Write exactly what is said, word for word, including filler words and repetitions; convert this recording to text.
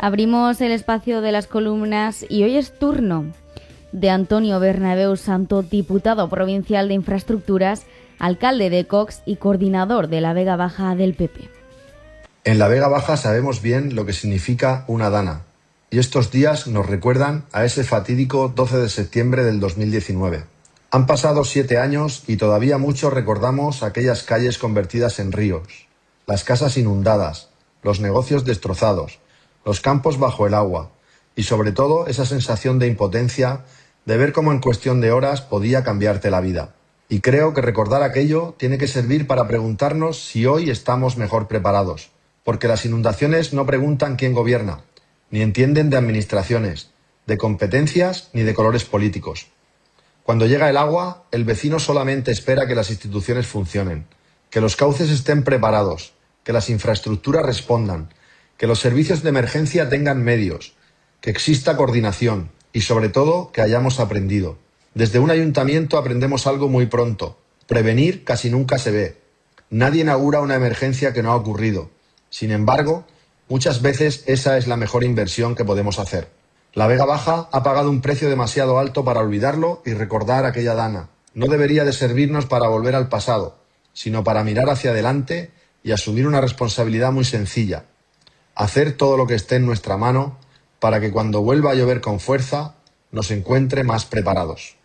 Abrimos el espacio de las columnas y hoy es turno de Antonio Bernabéu Santo, diputado provincial de Infraestructuras, alcalde de Cox y coordinador de la Vega Baja del P P. En la Vega Baja sabemos bien lo que significa una dana, y estos días nos recuerdan a ese fatídico doce de septiembre del dos mil diecinueve. Han pasado siete años y todavía muchos recordamos aquellas calles convertidas en ríos, las casas inundadas, los negocios destrozados, los campos bajo el agua y sobre todo esa sensación de impotencia de ver cómo en cuestión de horas podía cambiarte la vida. Y creo que recordar aquello tiene que servir para preguntarnos si hoy estamos mejor preparados, porque las inundaciones no preguntan quién gobierna, ni entienden de administraciones, de competencias ni de colores políticos. Cuando llega el agua, el vecino solamente espera que las instituciones funcionen, que los cauces estén preparados, que las infraestructuras respondan, que los servicios de emergencia tengan medios, que exista coordinación y, sobre todo, que hayamos aprendido. Desde un ayuntamiento aprendemos algo muy pronto. Prevenir casi nunca se ve. Nadie inaugura una emergencia que no ha ocurrido. Sin embargo, muchas veces esa es la mejor inversión que podemos hacer. La Vega Baja ha pagado un precio demasiado alto para olvidarlo y recordar aquella dana. No debería de servirnos para volver al pasado, sino para mirar hacia adelante y asumir una responsabilidad muy sencilla. Hacer todo lo que esté en nuestra mano para que cuando vuelva a llover con fuerza nos encuentre más preparados.